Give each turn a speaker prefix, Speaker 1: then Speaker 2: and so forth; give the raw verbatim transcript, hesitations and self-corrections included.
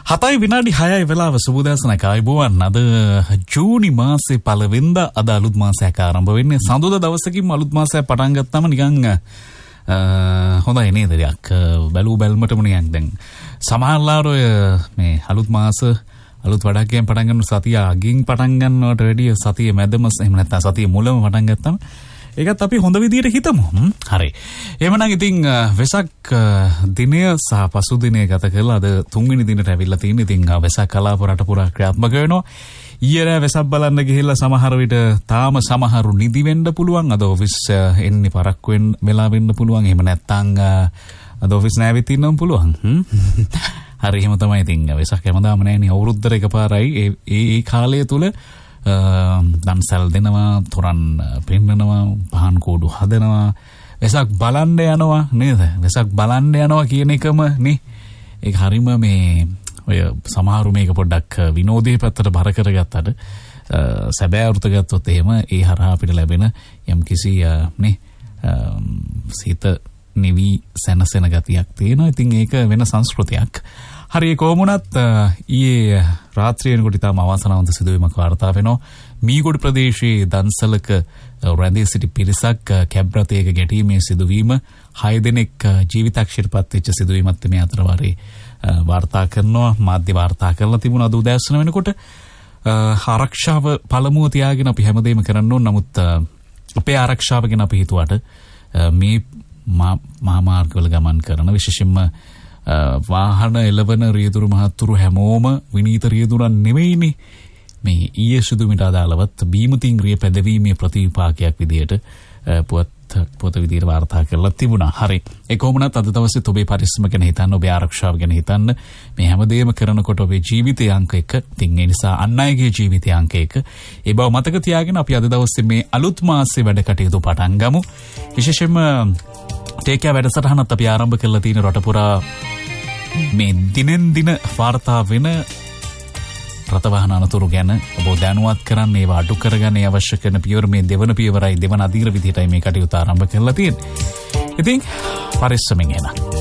Speaker 1: හතයි විනාඩි හයයි වෙලාව සුබෝදෑසනයි ආයුබෝවන්. අද ජූනි මාසේ පළවෙනිදා අද අලුත් මාසයක් ආරම්භ වෙන්නේ. සඳුදා දවසකින් අලුත් මාසයක් පටන් ගත්තාම නිකන් හොඳයි නේද? ටිකක් බැලූ බැල්මටම නිකන් දැන් සමහරවල් ඔය මේ අලුත් මාස අලුත් වැඩක්යෙන් පටන් ගන්න සතිය අගින් පටන් ගන්නවට වැඩිය සතිය මැදම එහෙම නැත්නම් සතිය මුලම පටන් ගත්තාම ඒකත් අපි හොඳ විදියට හිතමු. හරි. එහෙමනම් ඉතින් වෙසක් දිනය සහ පසු දිනය ගත කරලා අද තුන්වෙනි දිනට ඇවිල්ලා තියෙන. ඉතින් වෙසක් කලාප රට පුරා ක්‍රියාත්මක වෙනවා. ඊයේ වෙසක් බලන්න ගිහිල්ලා සමහර විට තාම සමහරු නිදි වෙන්න පුළුවන්. අද ඔෆිස් එන්නේ පරක්කු වෙන්න වෙලා වෙන්න පුළුවන්. එහෙම නැත්නම් අද ඔෆිස් නැවිත් ඉන්නම පුළුවන්. හරි එහෙම තමයි. ඉතින් වෙසක් හැමදාම නැහැනේ. අවුරුද්දට එකපාරයි. ඒ ඒ කාලය තුල දන්සල් දෙනවා, තොරන් පෙන්නනවා, පහන් කෝඩු හදනවා, වෙසක් බලන්න යනවා නේද? වෙසක් බලන්න යනවා කියන එකම නේ. ඒක හරීම මේ ඔය සමහරු මේක පොඩ්ඩක් විනෝදයේ පැත්තට බර කරගත්තට සැබෑ අර්ථ ගත්තොත් එහෙම ඒ හරහා අපිට ලැබෙන යම්කිසි නේ සිත නිවි සැනසෙන ගතියක් තියෙනවා. ඉතින් ඒක වෙන සංස්කෘතියක්. හරි කොහොමුණත් ඊයේ රාත්‍රියේ වෙනකොට තාම අවසනාවන්ත සිදුවීමක් වාර්තා වෙනවා. මීගොඩ ප්‍රදේශයේ දන්සලක රැඳී සිටි පිරිසක් කැබ් රථයක ගැටීමේ සිදුවීම හය දෙනෙක් ජීවිතක්ෂයට පත් වෙච්ච සිදුවීමත් මේ අතරවාරේ වාර්තා කරනවා. මාධ්‍ය වාර්තා කරලා තිබුණා අද උදෑසන වෙනකොට. ආරක්ෂාව පළමුව තියාගෙන අපි හැමදේම කරන්න ඕන. නමුත් අපේ ආරක්ෂාව ගැන අපි හිතුවට මේ මහා මාර්ගවල ගමන් කරන විශේෂයෙන්ම වාහන එළවන රියදුරු මහත්තුරු හැමෝම විනීත රියදුරන් නෙවෙයිනේ. මේ ඊයේ සිදුවීමට අදාළවත් බීමතින් රිය පැදවීමේ ප්‍රතිවිපාකයක් විදියට පුවත් පොත විදියට වාර්තා කරලා තිබුණා. හරි. ඒ කොහොමනත් අද දවසේ ඔබේ පරිස්සම ගැන හිතන්න, ඔබේ ආරක්ෂාව ගැන හිතන්න. මේ හැමදේම කරනකොට ඔබේ ජීවිතයේ අංක එක. ඉතින් ඒ නිසා අන් අයගේ ජීවිතයේ අංක එක. ඒ බව මතක තියාගෙන අපි අද දවසේ මේ අලුත් මාසයේ වැඩ කටයුතු පටන් ගමු. විශේෂයෙන්ම ටේකියා වැඩසටහනත් අපි ආරම්භ කරලා තියෙන රට පුරා මේ දිනෙන් දින වාර්තා වෙන රථවාහන අනතුරු ගැන ඔබ දැනුවත් කරන්න, ඒවා අඩු කරගන්න අවශ්‍ය කරන පියවර මේ දෙවන පියවරයි දෙවන අධීර විදිහටයි මේ කටයුතු ආරම්භ කරලා තියෙන්නේ. ඉතින් පරිස්සමෙන් එන්න.